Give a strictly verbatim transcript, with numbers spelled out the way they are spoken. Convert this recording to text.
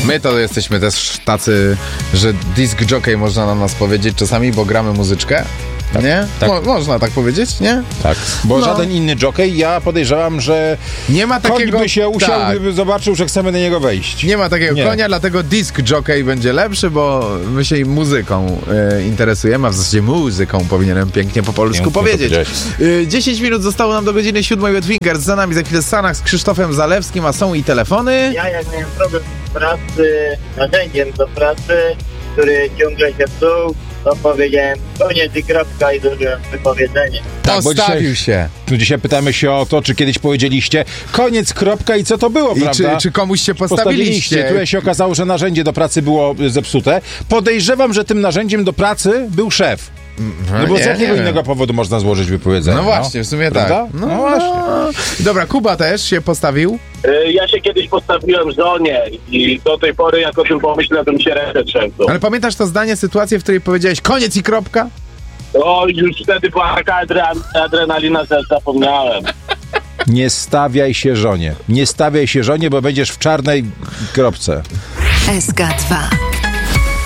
My to jesteśmy też tacy, że disc jockey można na nas powiedzieć czasami, bo gramy muzyczkę. Tak, nie? Tak. Mo- można tak powiedzieć, nie? Tak, bo No. żaden inny jockey, ja podejrzewam, że Nie ma takiego... koń by się usiadł, tak. gdyby zobaczył, że chcemy na niego wejść. Nie ma takiego Nie. konia, dlatego disc jockey będzie lepszy, bo my się muzyką e, interesujemy, a w zasadzie muzyką powinienem pięknie po polsku Pięknie powiedzieć. powiedziałeś. E, dziesięć minut zostało nam do godziny siódmej. Wetwingers za nami, za chwilę Sanach z Krzysztofem Zalewskim, a są i telefony. Ja jak miałem problem z pracy, narzędziem do pracy, który ciągle się psuł, to powiedziałem koniec i kropka i zrobiłem wypowiedzenie. Tak, bo Postawił dzisiaj- się. Tu dzisiaj pytamy się o to, czy kiedyś powiedzieliście koniec, kropka i co to było, I czy, prawda? czy komuś się postawiliście? Tutaj się okazało, że narzędzie do pracy było y, zepsute. Podejrzewam, że tym narzędziem do pracy był szef. No bo nie, z jakiego nie. innego powodu można złożyć wypowiedzenie? No właśnie, w sumie Prawda? tak. No właśnie. Dobra, Kuba też się postawił. Y, Ja się kiedyś postawiłem żonie i do tej pory jak o tym pomyślę, to mi się ręce trzęsą. Ale pamiętasz to zdanie, sytuację, w której powiedziałeś koniec i kropka? O, już wtedy była taka adre- adrenalina, że zapomniałem. Nie stawiaj się żonie. Nie stawiaj się żonie, bo będziesz w czarnej kropce. S K dwa.